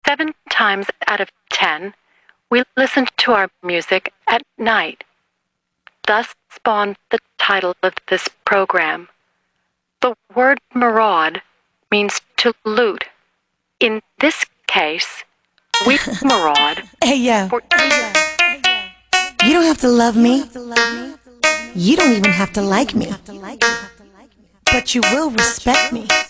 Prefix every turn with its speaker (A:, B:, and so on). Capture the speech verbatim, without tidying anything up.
A: Seven times out of ten, we listen to our music at night. Thus spawned the title of this program. The word maraud means to loot. In this case, we maraud.
B: Hey, yo.
A: For-
B: You don't have to love me. You don't even have to like me. But you will respect me.